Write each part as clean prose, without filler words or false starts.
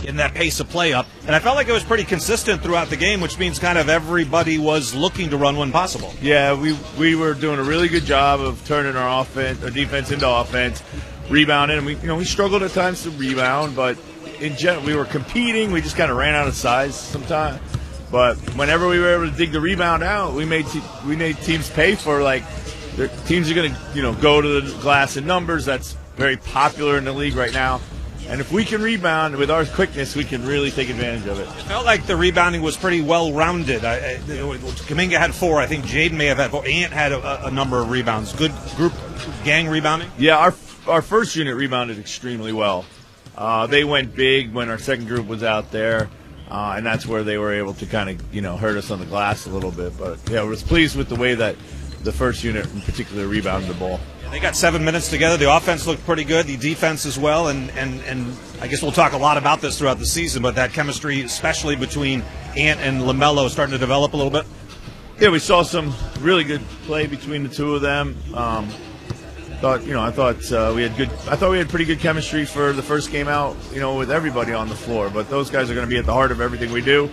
getting that pace of play up. And I felt like it was pretty consistent throughout the game, which means kind of everybody was looking to run when possible. Yeah, we were doing a really good job of turning our defense into offense, rebounding. And we struggled at times to rebound, but in general, we were competing. We just kind of ran out of size sometimes. But whenever we were able to dig the rebound out, we made teams pay for, like, their teams are going to go to the glass in numbers. That's very popular in the league right now. And if we can rebound with our quickness, we can really take advantage of it. It felt like the rebounding was pretty well-rounded. Kuminga had 4. I think Jaden may have had 4. Ant had a number of rebounds. Good group gang rebounding? Yeah, our first unit rebounded extremely well. They went big when our second group was out there, and that's where they were able to kind of, hurt us on the glass a little bit. But, yeah, I was pleased with the way that the first unit in particular rebounded the ball. Yeah, they got 7 minutes together. The offense looked pretty good, the defense as well, and I guess we'll talk a lot about this throughout the season, but that chemistry, especially between Ant and LaMelo, starting to develop a little bit? Yeah, we saw some really good play between the two of them. I thought we had pretty good chemistry for the first game out, with everybody on the floor. But those guys are going to be at the heart of everything we do,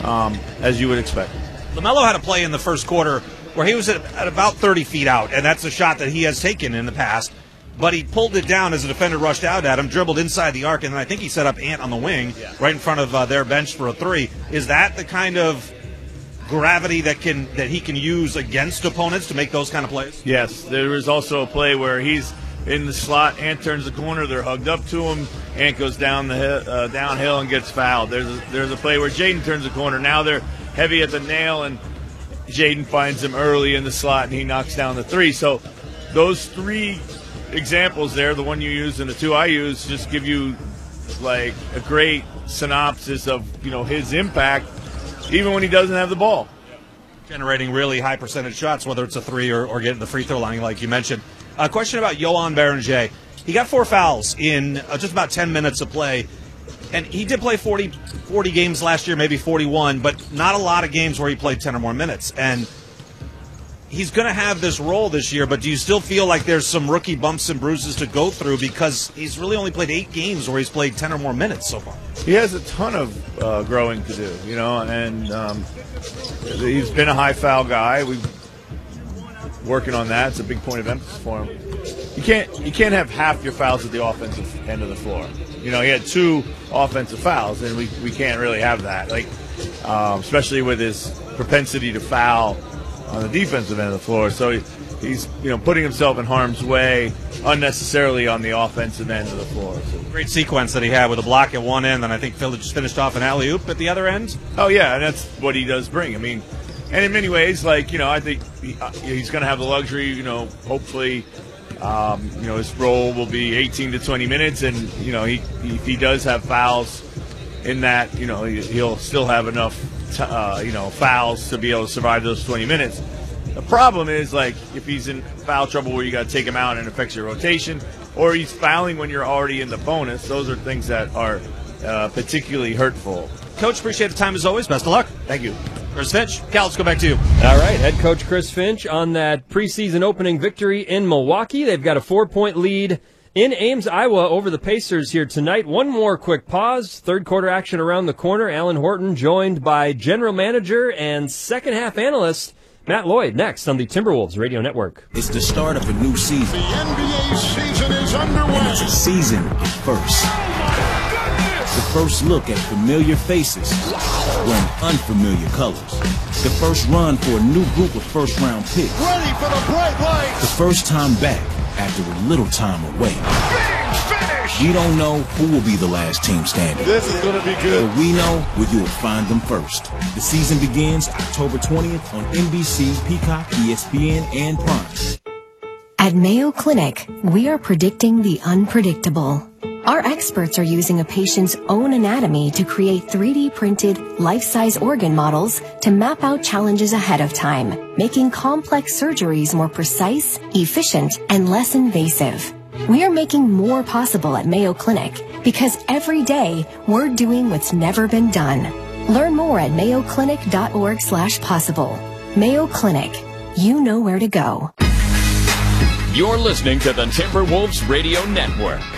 as you would expect. LaMelo had a play in the first quarter where he was at about 30 feet out, and that's a shot that he has taken in the past. But he pulled it down as a defender rushed out at him, dribbled inside the arc, and then I think he set up Ant on the wing right in front of their bench for a 3. Is that the kind of gravity that he can use against opponents to make those kind of plays? Yes, there was also a play where he's in the slot, Ant turns the corner, they're hugged up to him, Ant goes downhill and gets fouled. There's a play where Jaden turns the corner, now they're heavy at the nail, and Jaden finds him early in the slot and he knocks down the 3. So those 3 examples there, the one you use and the 2 I use, just give you like a great synopsis of his impact even when he doesn't have the ball. Generating really high percentage shots, whether it's a 3 or getting the free throw line like you mentioned. A question about Yohan Beringer. He got 4 fouls in just about 10 minutes of play. And he did play 40 games last year, maybe 41, but not a lot of games where he played 10 or more minutes. And he's going to have this role this year, but do you still feel like there's some rookie bumps and bruises to go through because he's really only played 8 games where he's played 10 or more minutes so far? He has a ton of growing to do, and he's been a high foul guy. We're working on that. It's a big point of emphasis for him. You can't have half your fouls at the offensive end of the floor. He had 2 offensive fouls, and we can't really have that. Especially with his propensity to foul on the defensive end of the floor. So he's putting himself in harm's way unnecessarily on the offensive end of the floor. So. Great sequence that he had with a block at one end, and I think Phil just finished off an alley-oop at the other end. Oh, yeah, and that's what he does bring. I mean, and in many ways, I think he's going to have the luxury, hopefully, his role will be 18 to 20 minutes, and, if he does have fouls in that, he'll still have enough, fouls to be able to survive those 20 minutes. The problem is, if he's in foul trouble where you got to take him out and it affects your rotation, or he's fouling when you're already in the bonus, those are things that are particularly hurtful. Coach, appreciate the time as always. Best of luck. Thank you. Chris Finch. Cal, let's go back to you. All right, head coach Chris Finch on that preseason opening victory in Milwaukee. They've got a 4-point lead in Ames, Iowa over the Pacers here tonight. One more quick pause. Third quarter action around the corner. Alan Horton joined by general manager and second half analyst Matt Lloyd next on the Timberwolves Radio Network. It's the start of a new season. The NBA season is underway. And it's a season of firsts. The first look at familiar faces wearing unfamiliar colors. The first run for a new group of first-round picks. Ready for the bright lights. The first time back after a little time away. Big finish. We don't know who will be the last team standing. This is going to be good. But we know where you will find them first. The season begins October 20th on NBC, Peacock, ESPN, and Prime. At Mayo Clinic, we are predicting the unpredictable. Our experts are using a patient's own anatomy to create 3D printed, life-size organ models to map out challenges ahead of time, making complex surgeries more precise, efficient, and less invasive. We are making more possible at Mayo Clinic because every day we're doing what's never been done. Learn more at mayoclinic.org/possible. Mayo Clinic. You know where to go. You're listening to the Timberwolves Radio Network.